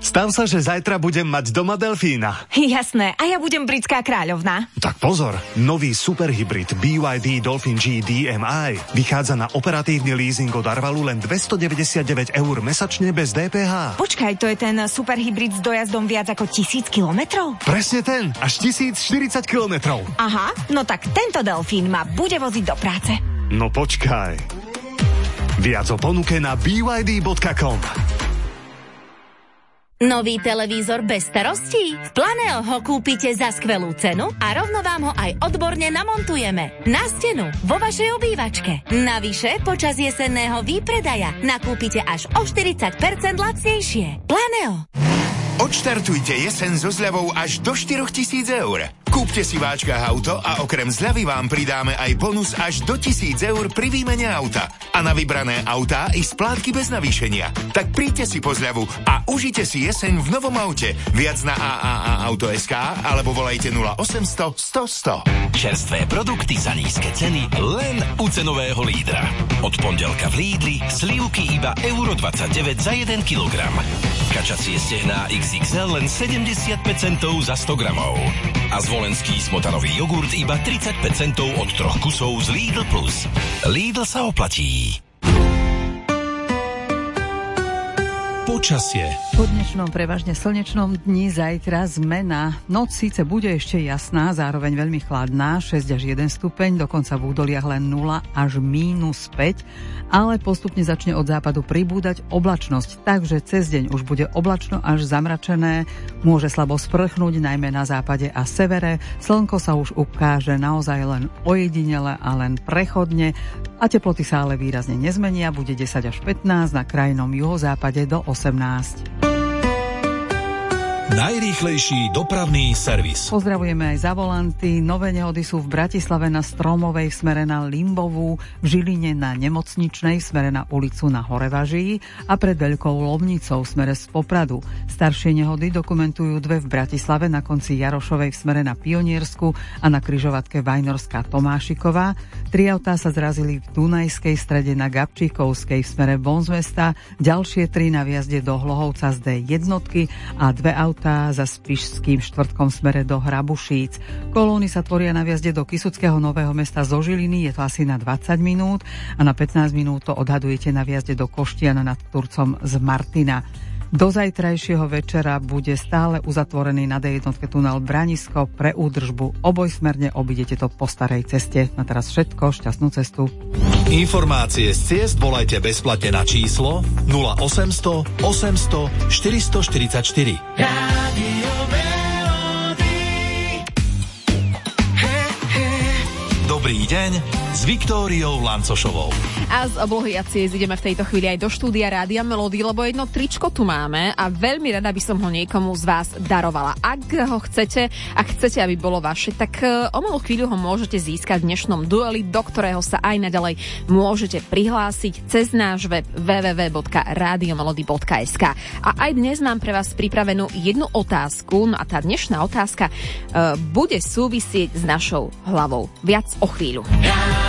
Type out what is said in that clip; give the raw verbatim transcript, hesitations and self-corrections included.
Stav sa, že zajtra budem mať doma delfína. Jasné, a ja budem britská kráľovná. Tak pozor, nový superhybrid bé ypsilon dé Dolphin G dé em í vychádza na operatívny leasing od Arvalu len dvestodeväťdesiatdeväť eur mesačne bez dé pé há. Počkaj, to je ten superhybrid s dojazdom viac ako tisíc kilometrov? Presne ten, až tisícštyridsať kilometrov. Aha, no tak tento delfín ma bude voziť do práce. No počkaj. Viac o ponuke na b y d bodka com. Nový televízor bez starostí? V Planeo ho kúpite za skvelú cenu a rovno vám ho aj odborne namontujeme. Na stenu, vo vašej obývačke. Navyše, počas jesenného výpredaja nakúpite až o štyridsať percent lacnejšie. Planeo. Odštartujte jeseň so zľavou až do štyritisíc eur. Kúpte si v Áčkach auto a okrem zľavy vám pridáme aj bonus až do tisíc eur pri výmene auta. A na vybrané autá i splátky bez navýšenia. Tak príďte si po zľavu a užite si jeseň v novom aute. Viac na a a a auto bodka es ká alebo volajte nula osemsto sto sto. Čerstvé produkty za nízke ceny len u cenového lídra. Od pondelka v Lídli slivky iba euro dvadsaťdeväť za jeden kilogram. Kačacie stehná iks iks el len sedemdesiatpäť centov za sto gramov. A zvolenský smotanový jogurt iba tridsaťpäť centov od troch kusov z Lidl Plus. Lidl sa oplatí. Počasie. Po dnešnom prevažne slnečnom dni zajtra zmena. Noc síce bude ešte jasná, zároveň veľmi chladná, šesť až jeden stupeň, dokonca v údoliach len nula až mínus päť, ale postupne začne od západu pribúdať oblačnosť, takže cez deň už bude oblačno až zamračené, môže slabo sprchnúť najmä na západe a severe, slnko sa už ukáže naozaj len ojedinele a len prechodne a teploty sa ale výrazne nezmenia, bude desať až pätnásť, na krajnom juhozápade do osemnásť. Najrýchlejší dopravný servis. Pozdravujeme aj za volanty. Nové nehody sú v Bratislave na Stromovej v smere na Limbovú, v Žiline na Nemocničnej v smere na ulicu na Horevaží a pred Veľkou Lomnicou v smere z Popradu. Staršie nehody dokumentujú dve v Bratislave na konci Jarošovej v smere na Pioniersku a na križovatke Vajnorská Tomášiková. Tri autá sa zrazili v Dunajskej strede na Gabčíkovskej v smere von z mesta, ďalšie tri na viazde do Hlohovca z dé jednotky a dve autá za Spišským štvrtkom smere do Hrabušíc. Kolóny sa tvoria na viazde do Kysuckého Nového Mesta zo Žiliny, je to asi na dvadsať minút a na pätnásť minút to odhadujete na viazde do Koštiana nad Turcom z Martina. Do zajtrajšieho večera bude stále uzatvorený na dé jednotke tunel Branisko pre údržbu. Obojsmerne obidete to po starej ceste. Na teraz všetko, šťastnú cestu. Informácie z ciest volajte bezplatne na číslo nula osemsto osemsto štyristoštyridsaťštyri. Rádio Melody. Dobrý deň s Viktóriou Lancošovou. A z oblohy a ciest ideme v tejto chvíli aj do štúdia Rádia Melody, lebo jedno tričko tu máme a veľmi rada by som ho niekomu z vás darovala. Ak ho chcete, ak chcete, aby bolo vaše, tak o malú chvíľu ho môžete získať v dnešnom dueli, do ktorého sa aj naďalej môžete prihlásiť cez náš web w w w bodka radio melody bodka es ka. A aj dnes mám pre vás pripravenú jednu otázku, no a tá dnešná otázka uh, bude súvisieť s našou hlavou. Viac o chvíľu.